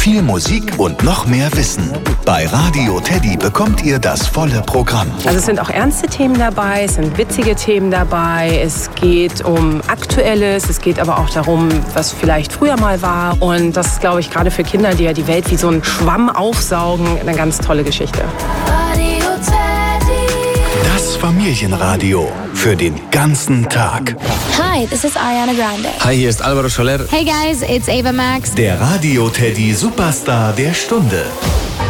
Viel Musik und noch mehr Wissen. Bei Radio Teddy bekommt ihr das volle Programm. Also es sind auch ernste Themen dabei, es sind witzige Themen dabei, es geht um Aktuelles, es geht aber auch darum, was vielleicht früher mal war. Und das ist, glaube ich, gerade für Kinder, die ja die Welt wie so ein Schwamm aufsaugen, eine ganz tolle Geschichte. Das Familienradio für den ganzen Tag. Hi, this is Ariana Grande. Hi, hier ist Alvaro Soler. Hey guys, it's Ava Max. Der Radio Teddy Superstar der Stunde.